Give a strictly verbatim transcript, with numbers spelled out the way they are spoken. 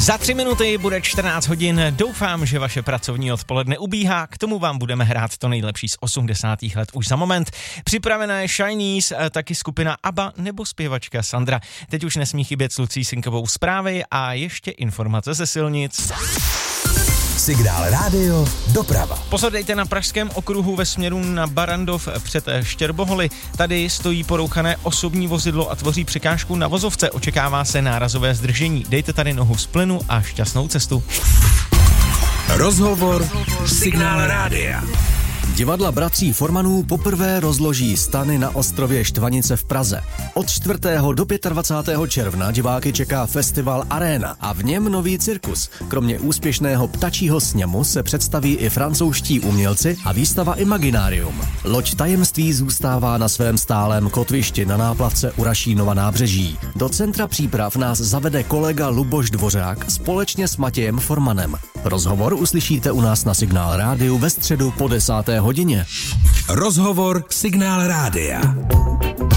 Za tři minuty bude čtrnáct hodin. Doufám, že vaše pracovní odpoledne ubíhá. K tomu vám budeme hrát to nejlepší z osmdesátých let už za moment. Připravená je Shinies, taky skupina ABBA nebo zpěvačka Sandra. Teď už nesmí chybět s Lucí Sinkovou zprávy a ještě informace ze silnic. Signál rádio doprava. Pozor, dejte na Pražském okruhu ve směru na Barrandov před Štěrboholy. Tady stojí porouchané osobní vozidlo a tvoří překážku na vozovce. Očekává se nárazové zdržení. Dejte tady nohu z plynu a šťastnou cestu. Rozhovor Signál rádia. Divadla bratří Formanů poprvé rozloží stany na ostrově Štvanice v Praze. Od čtvrtého do dvacátého pátého června diváky čeká festival Arena a v něm nový cirkus. Kromě úspěšného Ptačího sněmu se představí i francouzští umělci a výstava Imaginarium. Loď tajemství zůstává na svém stálém kotvišti na náplavce u Rašínova nábřeží. Do centra příprav nás zavede kolega Luboš Dvořák společně s Matějem Formanem. Rozhovor uslyšíte u nás na Signál rádiu ve středu po desáté hodině. Rozhovor Signál rádia.